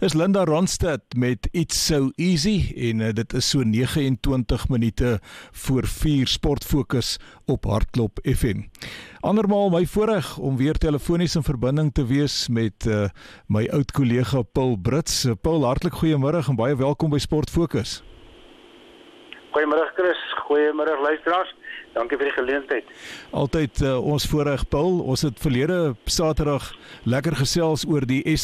Is Linda Ronstadt met It's So Easy en dit is so 29 minute voor 4 Sportfokus op Hartklop FM. Andermaal my voorreg om weer telefonies in verbinding te wees met my oud kollega Paul Brits. Paul, hartlik goeiemôre en baie welkom by Sportfokus. Goeiemôre Chris, goeiemôre luisteraars. Dankie vir die geleentheid. Altyd ons voorreg Paul, ons het verlede Saterdag lekker gesels oor die